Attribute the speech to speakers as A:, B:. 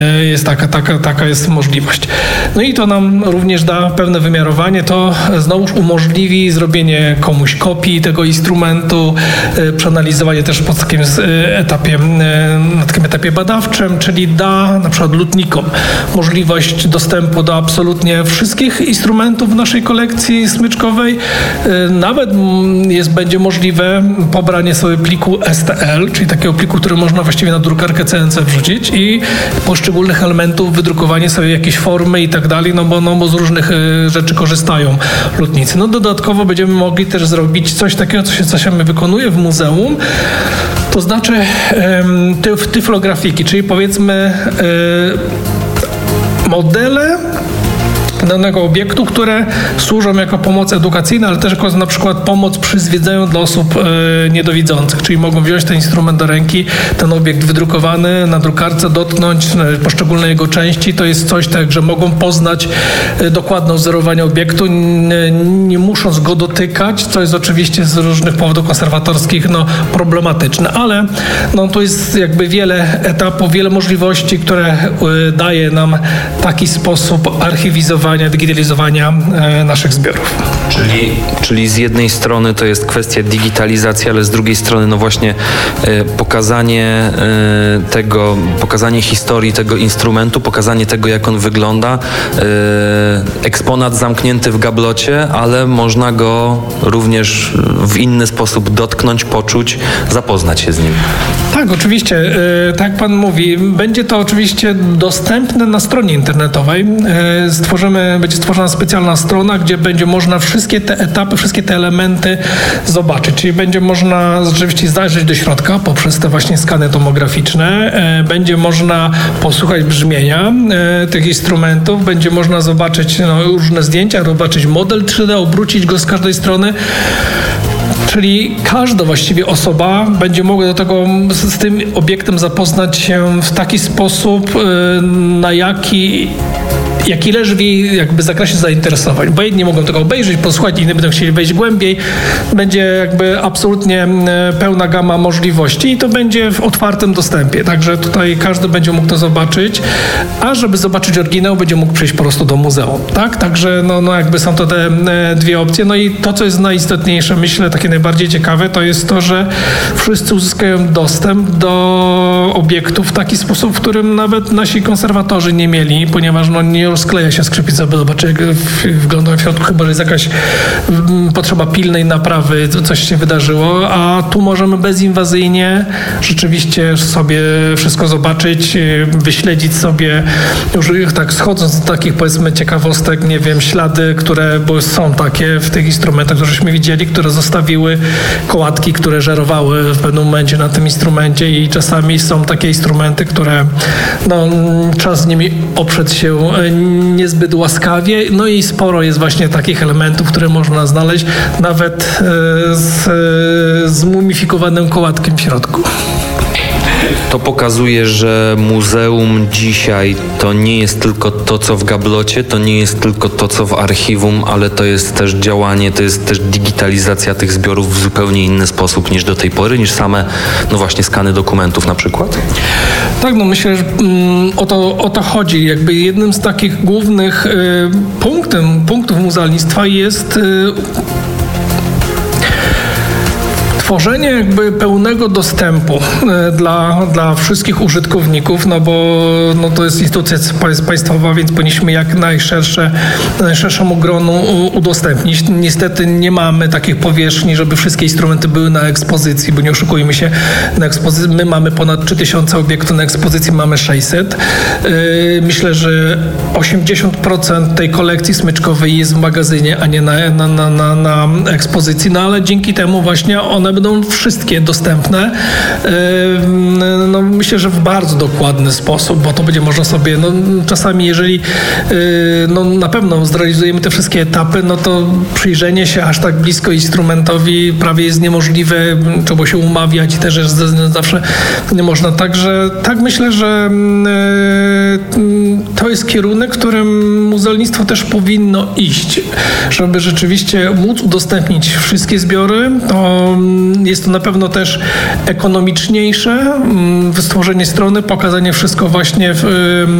A: Jest taka jest możliwość. No i to nam również da pewne wymiarowanie. To znowuż umożliwi zrobienie komuś kopii tego instrumentu, przeanalizowanie też na takim etapie badawczym, czyli da na przykład lutnikom możliwość dostępu do absolutnie wszystkich instrumentów w naszej kolekcji smyczkowej. Nawet będzie możliwe pobranie sobie pliku STL, czyli takiego pliku, który można właściwie na drukarkę CNC wrzucić i poszczególnych elementów wydrukowanie sobie jakieś formy i tak dalej, no bo z różnych rzeczy korzystają lutnicy. No dodatkowo będziemy mogli też zrobić coś takiego, co się wykonuje w muzeum, to znaczy tyflografiki, czyli powiedzmy modele danego obiektu, które służą jako pomoc edukacyjna, ale też jako na przykład pomoc przy zwiedzaniu dla osób niedowidzących, czyli mogą wziąć ten instrument do ręki, ten obiekt wydrukowany na drukarce, dotknąć poszczególne jego części. To jest coś tak, że mogą poznać dokładne wzorowanie obiektu, nie musząc go dotykać, co jest oczywiście z różnych powodów konserwatorskich problematyczne, ale to jest jakby wiele etapów, wiele możliwości, które daje nam taki sposób archiwizowania, digitalizowania naszych zbiorów.
B: Czyli z jednej strony to jest kwestia digitalizacji, ale z drugiej strony właśnie pokazanie historii tego instrumentu, pokazanie tego, jak on wygląda. Eksponat zamknięty w gablocie, ale można go również w inny sposób dotknąć, poczuć, zapoznać się z nim.
A: Tak, oczywiście. Tak jak pan mówi, będzie to oczywiście dostępne na stronie internetowej. Będzie stworzona specjalna strona, gdzie będzie można wszystkie te etapy, wszystkie te elementy zobaczyć. Czyli będzie można rzeczywiście zajrzeć do środka poprzez te właśnie skany tomograficzne. Będzie można posłuchać brzmienia tych instrumentów. Będzie można zobaczyć różne zdjęcia, zobaczyć model 3D, obrócić go z każdej strony. Czyli każda właściwie osoba będzie mogła z tym obiektem zapoznać się w taki sposób, na jaki leży w jej jakby zakresie zainteresowań. Bo jedni mogą tego obejrzeć, posłuchać, inni będą chcieli wejść głębiej. Będzie jakby absolutnie pełna gama możliwości i to będzie w otwartym dostępie. Także tutaj każdy będzie mógł to zobaczyć, a żeby zobaczyć oryginał, będzie mógł przyjść po prostu do muzeum. Tak? Także jakby są to te dwie opcje. No i to, co jest najistotniejsze, myślę, takie najbardziej ciekawe, to jest to, że wszyscy uzyskają dostęp do obiektów w taki sposób, w którym nawet nasi konserwatorzy nie mieli, ponieważ nie rozkleja się skrzypiec, aby zobaczyć, jak wygląda w środku, chyba że jest jakaś potrzeba pilnej naprawy, coś się wydarzyło, a tu możemy bezinwazyjnie rzeczywiście sobie wszystko zobaczyć, wyśledzić sobie, już tak schodząc do takich, powiedzmy, ciekawostek, ślady, które są takie w tych instrumentach, któreśmy widzieli, które zostawiły kołatki, które żerowały w pewnym momencie na tym instrumencie i czasami są takie instrumenty, które trzeba z nimi oprzeć się niezbyt łaskawie, i sporo jest właśnie takich elementów, które można znaleźć nawet z mumifikowanym kołatkiem w środku.
B: To pokazuje, że muzeum dzisiaj to nie jest tylko to, co w gablocie, to nie jest tylko to, co w archiwum, ale to jest też działanie, to jest też digitalizacja tych zbiorów w zupełnie inny sposób niż do tej pory, niż same, właśnie skany dokumentów na przykład?
A: Tak, myślę, że o to chodzi. Jakby jednym z takich głównych punktów muzealnictwa jest tworzenie jakby pełnego dostępu dla wszystkich użytkowników, bo to jest instytucja państwowa, więc powinniśmy jak najszerszemu gronu udostępnić. Niestety nie mamy takich powierzchni, żeby wszystkie instrumenty były na ekspozycji, bo nie oszukujmy się, na ekspozycji my mamy ponad 3000 obiektów, na ekspozycji mamy 600. Myślę, że 80% tej kolekcji smyczkowej jest w magazynie, a nie na ekspozycji, ale dzięki temu właśnie one będą wszystkie dostępne. Myślę, że w bardzo dokładny sposób, bo to będzie można sobie, czasami jeżeli na pewno zrealizujemy te wszystkie etapy, to przyjrzenie się aż tak blisko instrumentowi prawie jest niemożliwe, trzeba się umawiać i też zawsze nie można. Także tak myślę, że to jest kierunek, którym muzealnictwo też powinno iść, żeby rzeczywiście móc udostępnić wszystkie zbiory. To jest to na pewno też ekonomiczniejsze, stworzenie strony, pokazanie wszystko właśnie w